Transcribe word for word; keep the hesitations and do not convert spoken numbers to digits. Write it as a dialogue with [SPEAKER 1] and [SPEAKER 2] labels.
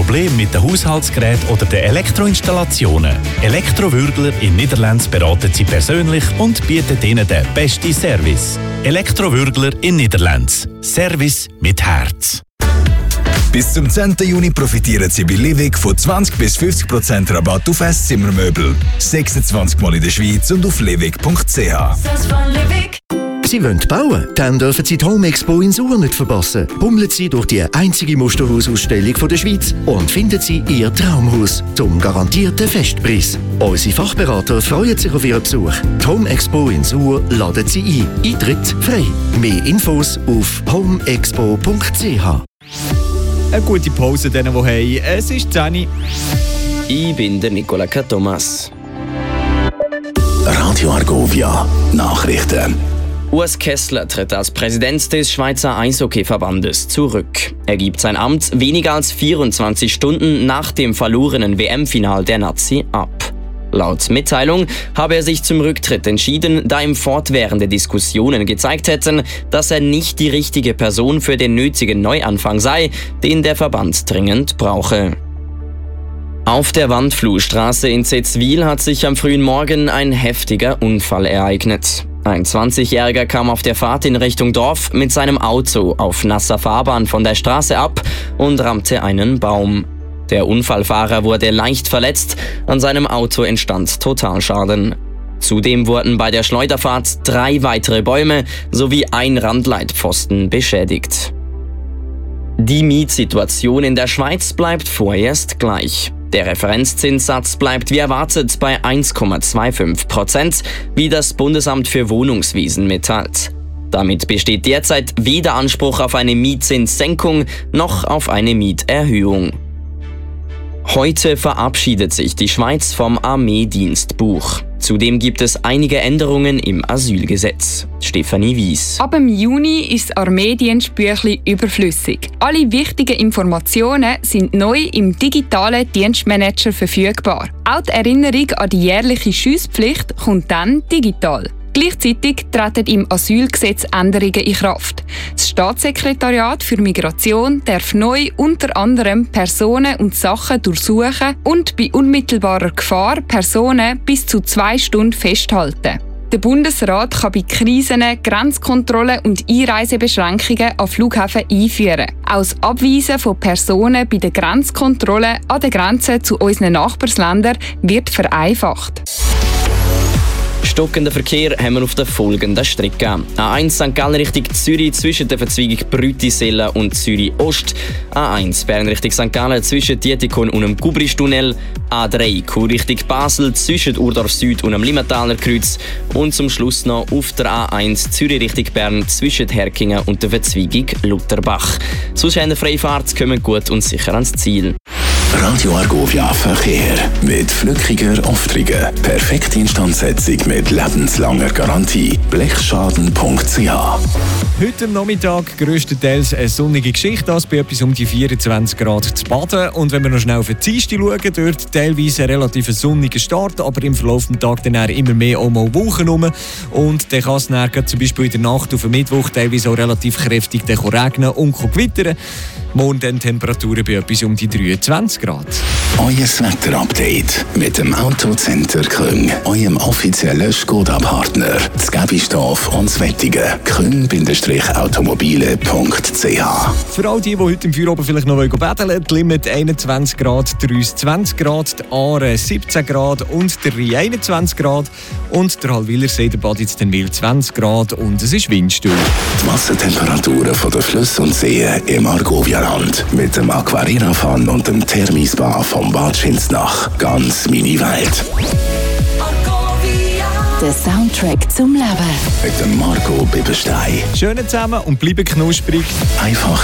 [SPEAKER 1] Probleme mit den Haushaltsgeräten oder den Elektroinstallationen? Elektrowürgler in Niederlands beraten Sie persönlich und bieten Ihnen den besten Service. Elektrowürgler in Niederlands. Service mit Herz.
[SPEAKER 2] Bis zum zehnten Juni profitieren Sie bei Livig von zwanzig bis fünfzig Prozent Rabatt auf Esszimmermöbel. sechsundzwanzig Mal in der Schweiz und auf livig punkt c h.
[SPEAKER 3] Sie wollen bauen? Dann dürfen Sie die Home Expo in Suhr nicht verpassen. Bummeln Sie durch die einzige Musterhausausstellung der Schweiz und finden Sie Ihr Traumhaus zum garantierten Festpreis. Unsere Fachberater freuen sich auf Ihren Besuch. Die Home Expo in Suhr laden Sie ein. Eintritt frei. Mehr Infos auf home expo punkt c h.
[SPEAKER 4] Eine gute Pause denen, die haben. Es ist zehn Uhr.
[SPEAKER 5] Ich bin der Nicola Thomas.
[SPEAKER 2] Radio Argovia Nachrichten.
[SPEAKER 5] Urs Kessler tritt als Präsident des Schweizer Eishockeyverbandes zurück. Er gibt sein Amt weniger als vierundzwanzig Stunden nach dem verlorenen W M-Final der Nazi ab. Laut Mitteilung habe er sich zum Rücktritt entschieden, da ihm fortwährende Diskussionen gezeigt hätten, dass er nicht die richtige Person für den nötigen Neuanfang sei, den der Verband dringend brauche. Auf der Wandfluhstraße in Zetzwil hat sich am frühen Morgen ein heftiger Unfall ereignet. Ein zwanzigjähriger kam auf der Fahrt in Richtung Dorf mit seinem Auto auf nasser Fahrbahn von der Straße ab und rammte einen Baum. Der Unfallfahrer wurde leicht verletzt, an seinem Auto entstand Totalschaden. Zudem wurden bei der Schleuderfahrt drei weitere Bäume sowie ein Randleitpfosten beschädigt. Die Mietsituation in der Schweiz bleibt vorerst gleich. Der Referenzzinssatz bleibt wie erwartet bei eins Komma fünfundzwanzig Prozent, wie das Bundesamt für Wohnungswesen mitteilt. Damit besteht derzeit weder Anspruch auf eine Mietzinssenkung noch auf eine Mieterhöhung. Heute verabschiedet sich die Schweiz vom Armeedienstbuch. Zudem gibt es einige Änderungen im Asylgesetz. Stefanie Wies.
[SPEAKER 6] Ab dem Juni ist das Armeedienstbüchlein überflüssig. Alle wichtigen Informationen sind neu im digitalen Dienstmanager verfügbar. Auch die Erinnerung an die jährliche Schusspflicht kommt dann digital. Gleichzeitig treten im Asylgesetz Änderungen in Kraft. Das Staatssekretariat für Migration darf neu unter anderem Personen und Sachen durchsuchen und bei unmittelbarer Gefahr Personen bis zu zwei Stunden festhalten. Der Bundesrat kann bei Krisen Grenzkontrollen und Einreisebeschränkungen an Flughäfen einführen. Auch das Abweisen von Personen bei der Grenzkontrolle an der Grenze zu unseren Nachbarländern wird vereinfacht.
[SPEAKER 5] Stockender Verkehr haben wir auf den folgenden Strecken. A eins Sankt Gallen Richtung Zürich zwischen der Verzweigung Brütisellen und Zürich Ost. A eins Bern Richtung Sankt Gallen zwischen Dietikon und dem Gubristunnel. A drei Chur Richtung Basel zwischen Urdorf Süd und dem Limmentaler Kreuz. Und zum Schluss noch auf der A eins Zürich Richtung Bern zwischen Herkingen und der Verzweigung Lutherbach. Sonst haben Freifahrt, kommen gut und sicher ans Ziel.
[SPEAKER 2] Radio Argovia Verkehr mit flückiger Aufträge. Perfekte Instandsetzung mit lebenslanger Garantie. blechschaden punkt c h.
[SPEAKER 4] Heute am Nachmittag grösstenteils eine sonnige Geschichte, das bei etwas um die vierundzwanzig Grad zu Baden. Und wenn wir noch schnell auf die Dienstag schauen, dort teilweise ein relativ sonniger Start, aber im Verlauf des Tages dann immer mehr auch mal Wolken rum. Und dann kann es dann zum Beispiel in der Nacht auf den Mittwoch teilweise auch relativ kräftig regnen und gewittern. Morgen dann Temperaturen bei etwas um die dreiundzwanzig Grad.
[SPEAKER 2] Euer Wetterupdate mit dem Autocenter Küng, eurem offiziellen Skoda-Partner. Das Gäbistorf und das Wettige. küng automobile punkt c h.
[SPEAKER 4] Für all die, die heute im Feierabend vielleicht noch betteln, die Limit einundzwanzig Grad, der Reuss zwanzig Grad, die Aare siebzehn Grad und der Rhein einundzwanzig Grad und der Hallwilersee, der Baditz den Wil zwanzig Grad und es ist windstill.
[SPEAKER 2] Die Wassertemperaturen von den Flüssen und Seen im Argovia-Land mit dem Aquarira-Fun und dem Thermispa vom Bad Schinznach. Ganz mini Welt.
[SPEAKER 7] Der Soundtrack zum Leben.
[SPEAKER 2] Mit dem Marco Bibberstein.
[SPEAKER 4] Schön zusammen und bleiben knusprig.
[SPEAKER 2] Einfach